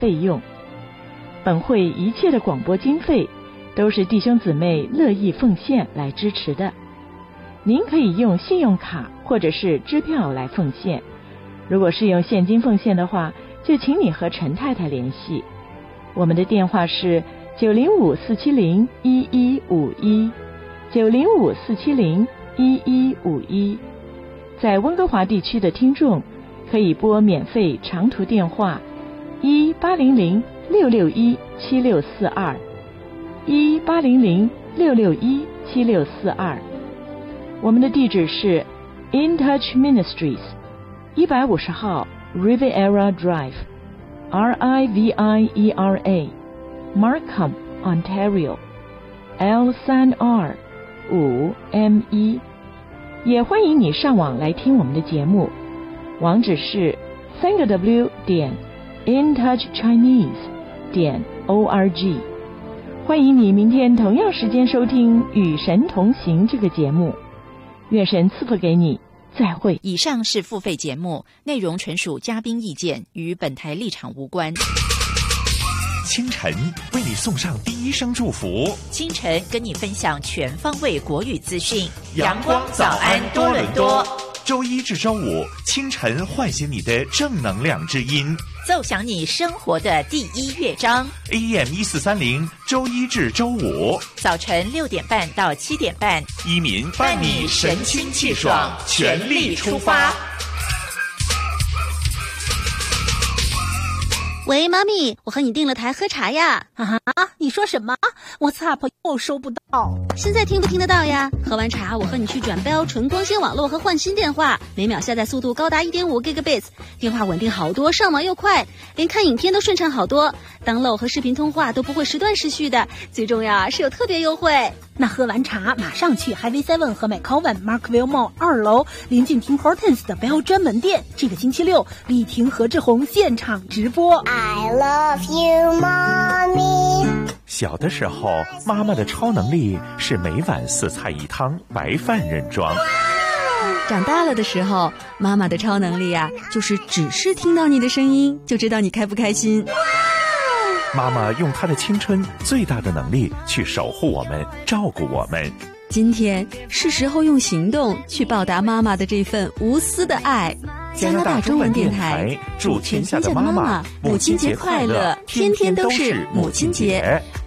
费用。本会一切的广播经费都是弟兄姊妹乐意奉献来支持的。您可以用信用卡或者是支票来奉献，如果是用现金奉献的话，就请你和陈太太联系。我们的电话是905-470-1151 905-470-1151。在温哥华地区的听众可以拨免费长途电话1800-661-7642 1800-661-7642。我们的地址是 In Touch Ministries 150号 Riviera Drive Riviera Markham Ontario L3R 5M1。也欢迎你上网来听我们的节目，网址是 www.intouchchinese.org。 欢迎你明天同样时间收听与神同行这个节目，愿神赐福给你，再会。 以上是付费节目，内容纯属嘉宾意见，与本台立场无关。 清晨为你送上第一声祝福， 清晨跟你分享全方位国语资讯。 阳光早安多伦多，周一至周五清晨唤醒你的正能量之音， 奏响你生活的第一乐章。 AM1430，周一至周五早晨6点半到7点半， 依民伴你神清气爽，全力出发。 喂，妈咪，我和你订了台喝茶呀。 啊，你说什么？ WhatsApp 又收不到。 现在听不听得到呀？喝完茶，我和你去转标纯光纤网络和换新电话，每秒下载速度高达 1.5 Gigabits， 电话稳定好多，上网又快，连看影片都顺畅好多， download 和视频通话都不会时断时续的，最重要是有特别优惠。 那喝完茶马上去 Highway 7和 McCowan Markville Mall 2楼临近 Tim Hortons 的标专门店，这个星期六丽婷何志宏现场直播。 I love you, Mommy。 小的时候，妈妈的超能力是每晚4菜1汤，白饭任装。 长大了的时候，妈妈的超能力啊，就是只是听到你的声音就知道你开不开心。 妈妈用她的青春最大的能力去守护我们，照顾我们。 今天是时候用行动去报答妈妈的这份无私的爱。 加拿大中文电台祝天下的妈妈母亲节快乐，天天都是母亲节。